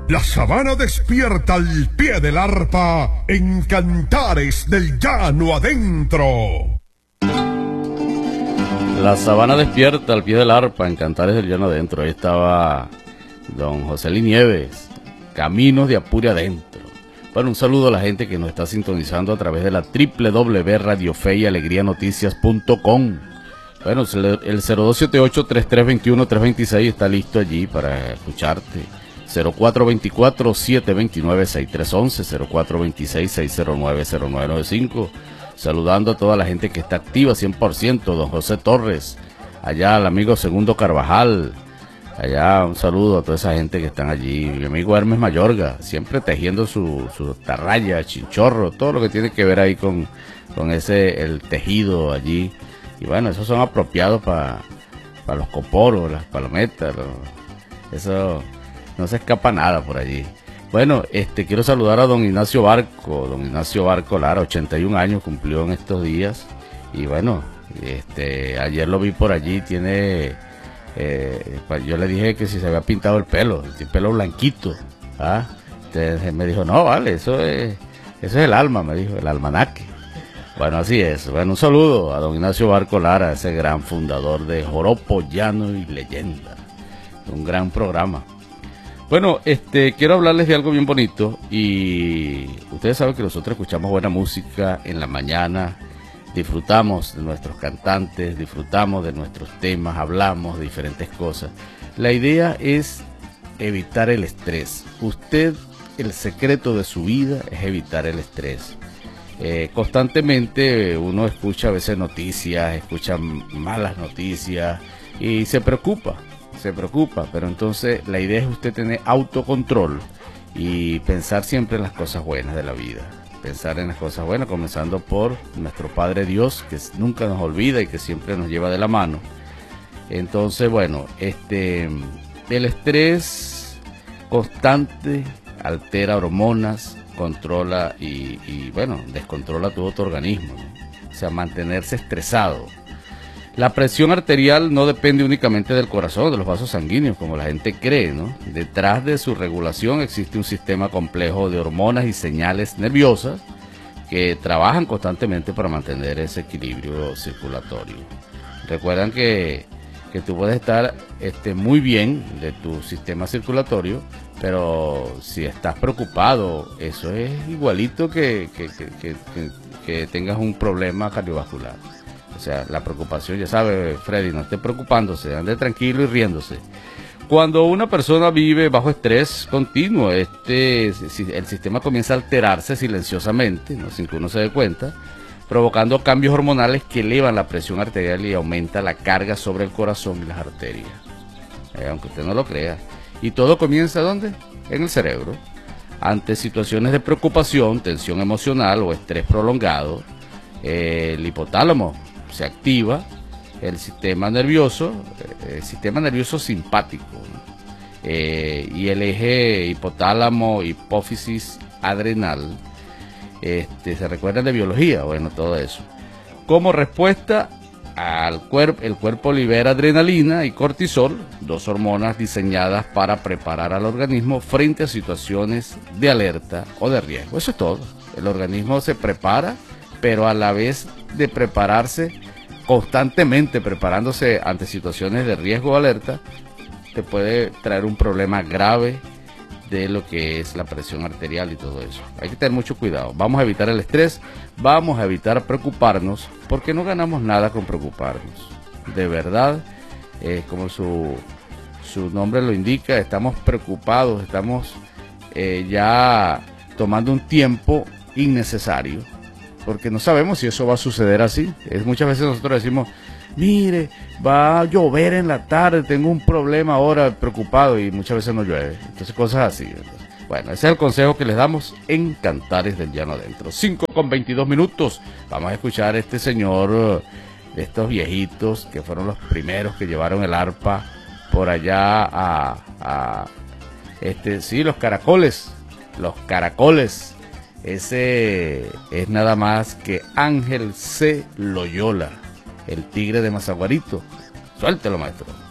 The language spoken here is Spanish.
La sabana despierta al pie del arpa en Cantares del Llano Adentro. La sabana despierta al pie del arpa en Cantares del Llano Adentro. Ahí estaba don José Luis Nieves, Caminos de Apure Adentro. Bueno, un saludo a la gente que nos está sintonizando a través de la www.radiofeyalegrianoticias.com. Bueno, el 0278-3321-326 está listo allí para escucharte. 0424-729-6311, 0426-609-0995. Saludando a toda la gente que está activa 100%, don José Torres, allá al amigo Segundo Carvajal, allá un saludo a toda esa gente que están allí, mi amigo Hermes Mayorga, siempre tejiendo su tarraya, chinchorro, todo lo que tiene que ver ahí con el tejido allí. Y bueno, esos son apropiados para los coporos, las palometas, eso no se escapa nada por allí. Bueno, quiero saludar a don Ignacio Barco Lara, 81 años cumplió en estos días. Y bueno, ayer lo vi por allí, tiene, yo le dije que si se había pintado el pelo blanquito. Entonces me dijo, no, vale, eso es el alma, me dijo, el almanaque. Bueno, así es. Bueno, un saludo a don Ignacio Barco Lara, ese gran fundador de Joropo Llano y Leyenda. Un gran programa. Bueno, quiero hablarles de algo bien bonito. Y ustedes saben que nosotros escuchamos buena música en la mañana. Disfrutamos de nuestros cantantes, disfrutamos de nuestros temas, hablamos de diferentes cosas. La idea es evitar el estrés. El secreto de su vida es evitar el estrés. Constantemente uno escucha a veces noticias, escucha malas noticias y se preocupa, pero entonces la idea es usted tener autocontrol y pensar siempre en las cosas buenas de la vida, pensar en las cosas buenas, comenzando por nuestro Padre Dios, que nunca nos olvida y que siempre nos lleva de la mano. Entonces, bueno, el estrés constante altera hormonas, controla y bueno, descontrola todo tu organismo, ¿no? O sea, mantenerse estresado. La presión arterial no depende únicamente del corazón, de los vasos sanguíneos, como la gente cree, ¿no? Detrás de su regulación existe un sistema complejo de hormonas y señales nerviosas que trabajan constantemente para mantener ese equilibrio circulatorio. Recuerdan que tú puedes estar muy bien de tu sistema circulatorio, pero si estás preocupado, eso es igualito que tengas un problema cardiovascular. O sea, la preocupación, ya sabe, Freddy, no esté preocupándose, ande tranquilo y riéndose. Cuando una persona vive bajo estrés continuo, el sistema comienza a alterarse silenciosamente, ¿no? Sin que uno se dé cuenta, provocando cambios hormonales que elevan la presión arterial y aumenta la carga sobre el corazón y las arterias. Aunque usted no lo crea. Y todo comienza ¿dónde? En el cerebro. Ante situaciones de preocupación, tensión emocional o estrés prolongado, el hipotálamo se activa, el sistema nervioso simpático, ¿no? Y el eje hipotálamo, hipófisis, adrenal. ¿Se recuerdan de biología? Bueno, todo eso. Como respuesta al cuerpo, el cuerpo libera adrenalina y cortisol, dos hormonas diseñadas para preparar al organismo frente a situaciones de alerta o de riesgo. Eso es todo. El organismo se prepara, pero a la vez de prepararse, constantemente preparándose ante situaciones de riesgo o alerta, te puede traer un problema grave de lo que es la presión arterial y todo eso. Hay que tener mucho cuidado. Vamos a evitar el estrés, vamos a evitar preocuparnos, porque no ganamos nada con preocuparnos. De verdad, como su nombre lo indica, estamos preocupados, estamos ya tomando un tiempo innecesario, porque no sabemos si eso va a suceder así. Muchas veces nosotros decimos, mire, va a llover en la tarde, tengo un problema ahora, preocupado, y muchas veces no llueve. Entonces, cosas así. Bueno, ese es el consejo que les damos en Cantares del Llano Adentro. 5:22. Vamos a escuchar a este señor, de estos viejitos que fueron los primeros que llevaron el arpa por allá sí, los caracoles. Ese es nada más que Ángel C. Loyola, el tigre de Mazaguarito. Suéltelo, maestro.